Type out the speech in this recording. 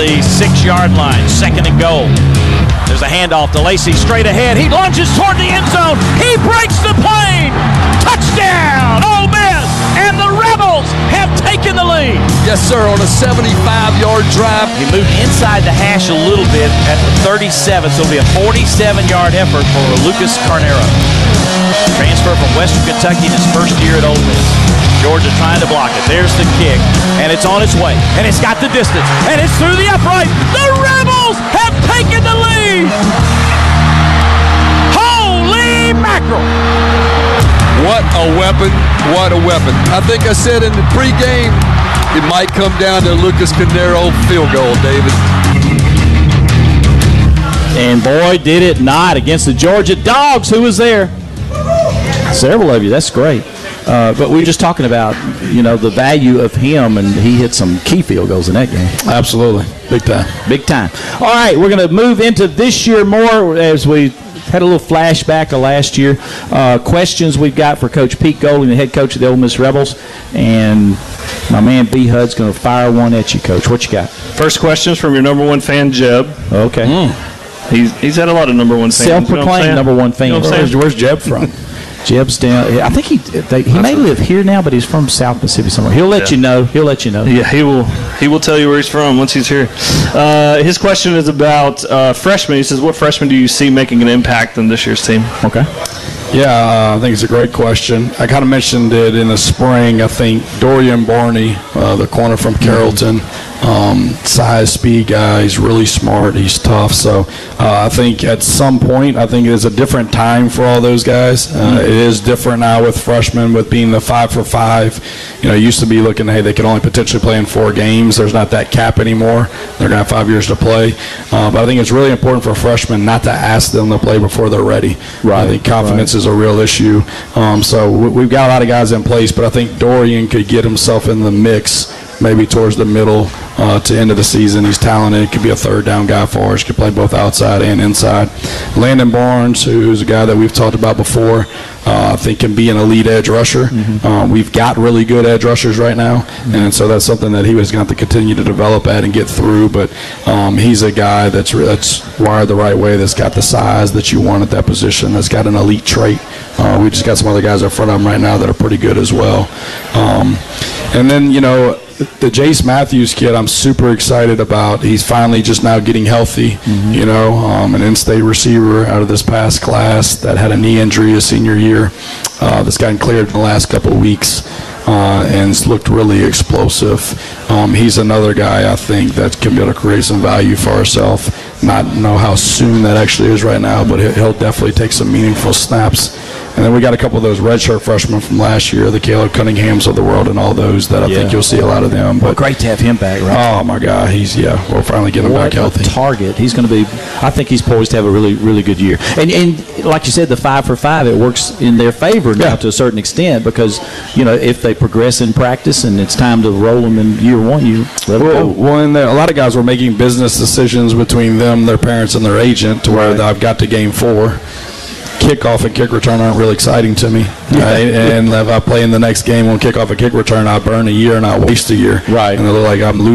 the 6-yard line. 2nd and goal. There's a handoff to Lacey straight ahead. He lunges toward the end zone. He breaks the plane. Touchdown, Ole Miss. And the Rebels have taken the lead. Yes, sir, on a 75-yard drive. He moved inside the hash a little bit at the 37, so it'll be a 47-yard effort for Lucas Carnero. Transfer from Western Kentucky in his first year at Ole Miss. Georgia trying to block it. There's the kick, and it's on its way, and it's got the distance, and it's through the upright. The Rebels have taken the lead. Holy mackerel. What a weapon, what a weapon. I think I said in the pregame, it might come down to Lucas Carnero field goal, David. And boy, did it not against the Georgia Dogs. Who was there? Several of you. That's great. But we were just talking about, the value of him, and he hit some key field goals in that game. Absolutely. Big time. Big time. All right, we're going to move into this year more as we had a little flashback of last year. Questions we've got for Coach Pete Golding, the head coach of the Ole Miss Rebels. And my man B. Hud's going to fire one at you, Coach. What you got? First question is from your number one fan, Jeb. Okay. He's had a lot of number one fans. Self-proclaimed number one fan. Where's Jeb from? Jeb's down. I think he may live here now, but he's from South Mississippi somewhere. He'll let you know. He'll let you know. Yeah, he will tell you where he's from once he's here. His question is about freshmen. He says, what freshmen do you see making an impact on this year's team? Okay. Yeah, I think it's a great question. I kind of mentioned it in the spring. I think Dorian Barney, the corner from Carrollton, size, speed guy. He's really smart. He's tough. So I think at some point, I think it is a different time for all those guys. It is different now with freshmen, with being the 5 for 5. It used to be looking, hey, they could only potentially play in 4 games. There's not that cap anymore. They're going to have 5 years to play. But I think it's really important for freshmen not to ask them to play before they're ready. Right. I think confidence is a real issue. So we've got a lot of guys in place, but I think Dorian could get himself in the mix maybe towards the middle to end of the season. He's talented. Could be a third down guy for us. Could play both outside and inside. Landon Barnes, who's a guy that we've talked about before, I think can be an elite edge rusher. We've got really good edge rushers right now, and so that's something that he was going to have to continue to develop at and get through. But he's a guy that's wired the right way, that's got the size that you want at that position, that's got an elite trait. We just got some other guys in front of him right now that are pretty good as well. And then, the Jace Matthews kid, I'm super excited about. He's finally just now getting healthy. An in-state receiver out of this past class that had a knee injury his senior year. That's gotten cleared in the last couple of weeks and looked really explosive. He's another guy I think that can be able to create some value for ourselves. Not know how soon that actually is right now, but he'll definitely take some meaningful snaps. And then we got a couple of those redshirt freshmen from last year, the Caleb Cunninghams of the world and all those that I think you'll see a lot of them. But great to have him back, right? Oh, my God. We'll finally get him back healthy. Target. He's going to be, I think he's poised to have a really, really good year. And like you said, the 5 for 5, it works in their favor now to a certain extent because, if they progress in practice and it's time to roll them in year one, you let them go. Well, and a lot of guys were making business decisions between them, their parents, and their agent to where I've got to game 4. Kickoff and kick return aren't really exciting to me. Right? And if I play in the next game on kickoff and kick return, I burn a year and I waste a year. Right. And they look like I'm losing.